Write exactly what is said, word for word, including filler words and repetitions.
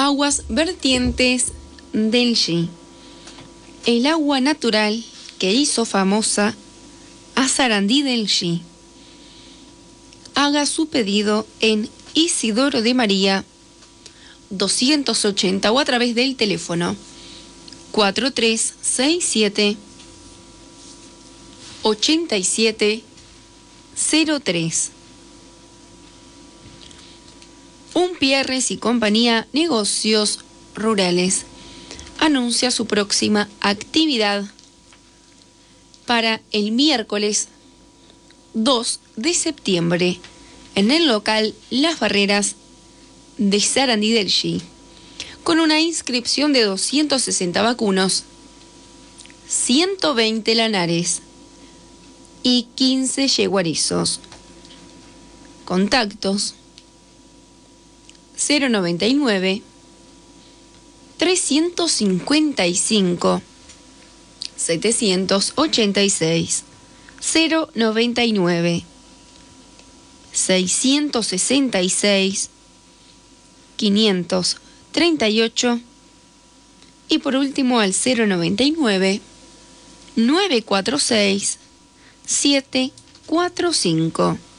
Aguas vertientes del G. El agua natural que hizo famosa a Sarandí del G. Haga su pedido en Isidoro de María doscientos ochenta o a través del teléfono cuatro tres seis siete ocho siete cero tres. Umpierres y compañía Negocios Rurales anuncia su próxima actividad para el miércoles dos de septiembre en el local Las Barreras de Sarandí del G, con una inscripción de doscientos sesenta vacunos, ciento veinte lanares y quince yeguarizos. Contactos cero noventa y nueve, trescientos cincuenta y cinco, setecientos ochenta y seis, cero noventa y nueve, seiscientos sesenta y seis, quinientos treinta y ocho y por último al cero noventa y nueve, nueve cuatro seis, siete cuatro cinco.